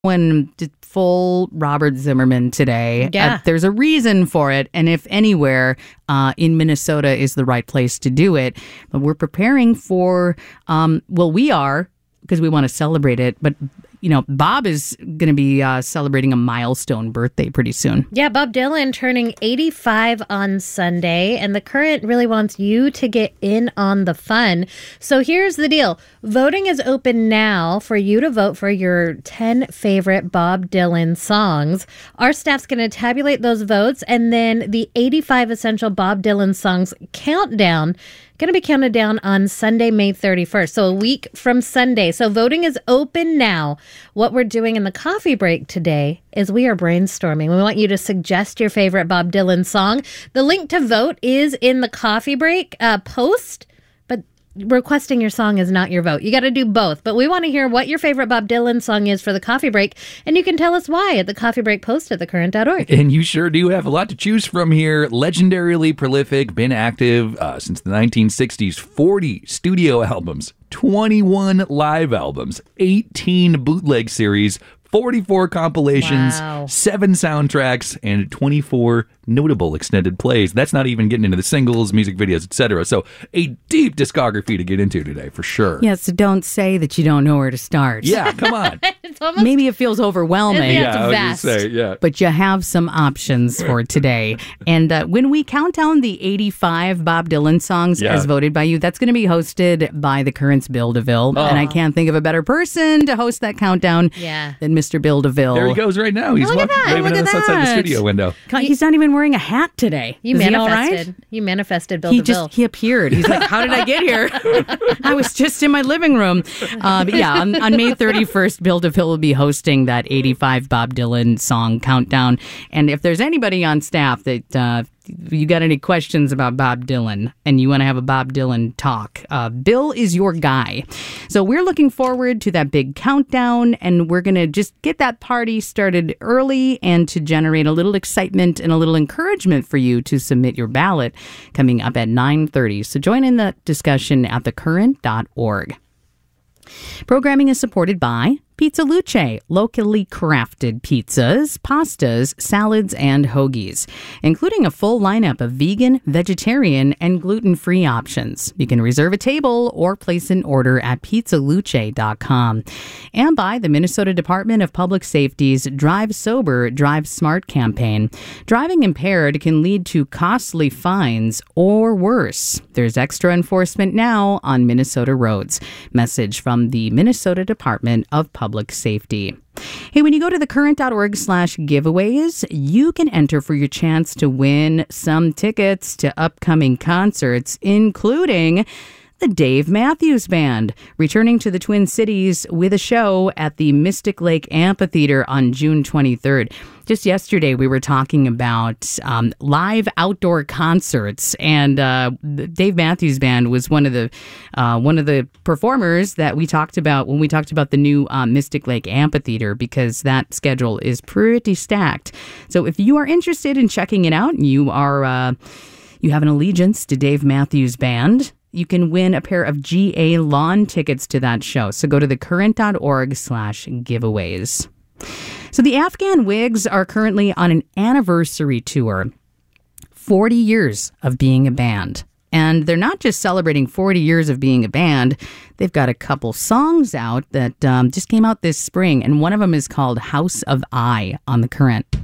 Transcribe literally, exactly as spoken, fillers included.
When full Robert Zimmerman today. Yeah. Uh, there's a reason for it. And if anywhere uh, in Minnesota is the right place to do it. But we're preparing for, um, well, we are, because we want to celebrate it. But, you know, Bob is going to be uh, celebrating a milestone birthday pretty soon. Yeah, Bob Dylan turning eighty-five on Sunday, and the Current really wants you to get in on the fun. So here's the deal. Voting is open now for you to vote for your ten favorite Bob Dylan songs. Our staff's going to tabulate those votes, and then the eighty-five essential Bob Dylan songs countdown going to be counted down on Sunday, May thirty-first. So a week from Sunday. So voting is open now. What we're doing in the coffee break today is we are brainstorming. We want you to suggest your favorite Bob Dylan song. The link to vote is in the coffee break uh, post, but requesting your song is not your vote. You got to do both. But we want to hear what your favorite Bob Dylan song is for the coffee break, and you can tell us why at the coffee break post at the current dot org. And you sure do have a lot to choose from here. Legendarily prolific, been active uh, since the nineteen sixties, forty studio albums, twenty-one live albums, eighteen bootleg series, forty-four compilations, Wow. seven soundtracks, and twenty-four notable extended plays. That's not even getting into the singles, music videos, et cetera. So a deep discography to get into today, for sure. Yeah, so don't say that you don't know where to start. Yeah, come on. It's almost Maybe it feels overwhelming. Yeah, yeah, it's I was vast. gonna say, yeah. But you have some options for today. And uh, when we count down the eighty-five Bob Dylan songs Yeah. as voted by you, that's going to be hosted by the Current's Bill DeVille. Oh. And I can't think of a better person to host that countdown Yeah. than Mister Bill DeVille. There he goes right now. He's Look at walking, that. waving Look at at us outside the that. studio window. God, he's not even wearing a hat today. You Is he all right? manifested. You manifested Bill He DeVille. just he appeared. He's like, how did I get here? I was just in my living room. Uh, but yeah, on, on May thirty-first, Bill DeVille will be hosting that eighty-five Bob Dylan song countdown. And if there's anybody on staff that uh, you got any questions about Bob Dylan and you want to have a Bob Dylan talk, uh, Bill is your guy. So we're looking forward to that big countdown, and we're going to just get that party started early and to generate a little excitement and a little encouragement for you to submit your ballot coming up at nine thirty. So join in the discussion at the current dot org. Programming is supported by Pizza Luce, locally crafted pizzas, pastas, salads, and hoagies, including a full lineup of vegan, vegetarian, and gluten-free options. You can reserve a table or place an order at pizza luce dot com. And by the Minnesota Department of Public Safety's Drive Sober, Drive Smart campaign. Driving impaired can lead to costly fines or worse. There's extra enforcement now on Minnesota roads. Message from the Minnesota Department of Public Safety. Hey, when you go to the current dot org slash giveaways, you can enter for your chance to win some tickets to upcoming concerts, including the Dave Matthews Band, returning to the Twin Cities with a show at the Mystic Lake Amphitheater on June twenty-third. Just yesterday, we were talking about um, live outdoor concerts, and uh, the Dave Matthews Band was one of the uh, one of the performers that we talked about when we talked about the new uh, Mystic Lake Amphitheater, because that schedule is pretty stacked. So if you are interested in checking it out, and you are uh, you have an allegiance to Dave Matthews Band, you can win a pair of G A lawn tickets to that show. So go to the current dot org slash giveaways. So the Afghan Wigs are currently on an anniversary tour. forty years of being a band. And they're not just celebrating forty years of being a band. They've got a couple songs out that um, just came out this spring. And one of them is called House of I on the Current.